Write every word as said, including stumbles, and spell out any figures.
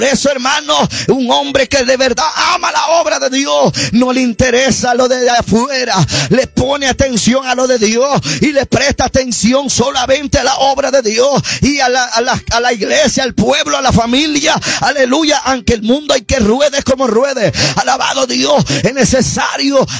Por eso, hermano, un hombre que de verdad ama la obra de Dios, no le interesa lo de afuera, le pone atención a lo de Dios y le presta atención solamente a la obra de Dios y a la, a la, a la iglesia, al pueblo, a la familia. Aleluya, aunque el mundo hay que ruede como ruede. Alabado Dios, es necesario